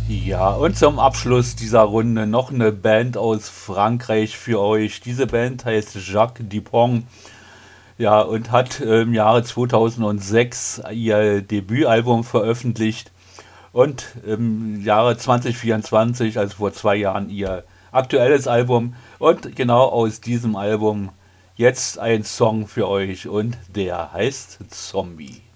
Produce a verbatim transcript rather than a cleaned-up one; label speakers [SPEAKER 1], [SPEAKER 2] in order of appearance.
[SPEAKER 1] Ja, und zum Abschluss dieser Runde noch eine Band aus Frankreich für euch. Diese Band heißt Jacques Dupont, ja, und hat äh, im Jahre zweitausendsechs ihr Debütalbum veröffentlicht und im Jahre zwanzig vierundzwanzig, also vor zwei Jahren, ihr aktuelles Album. Und genau aus diesem Album jetzt ein Song für euch und der heißt Zombie.